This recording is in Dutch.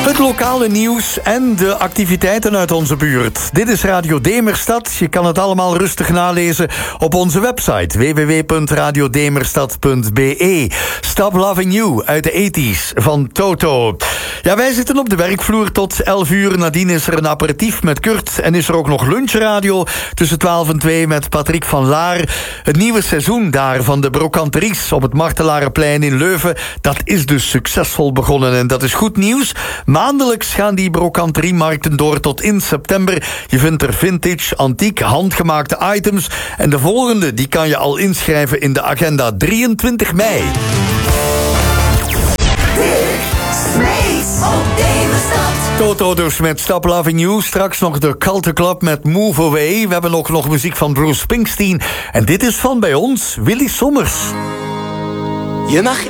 Het lokale nieuws en de activiteiten uit onze buurt. Dit is Radio Demerstad. Je kan het allemaal rustig nalezen op onze website www.radiodemerstad.be. Stop Loving You uit de 80's van Toto. Ja, wij zitten op de werkvloer tot 11 uur. Nadien is er een aperitief met Kurt en is er ook nog lunchradio tussen 12 en 2 met Patrick van Laar. Het nieuwe seizoen daar van de brocanteries op het Martelarenplein in Leuven, dat is dus succesvol begonnen en dat is goed nieuws. Maandelijks gaan die brocanteriemarkten door tot in september. Je vindt er vintage, antiek, handgemaakte items. En de volgende die kan je al inschrijven in de agenda 23 mei. Toto dus met Stop Loving You. Straks nog de Culture Club met Move Away. We hebben ook nog muziek van Bruce Springsteen. En dit is van bij ons Willy Sommers. Je mag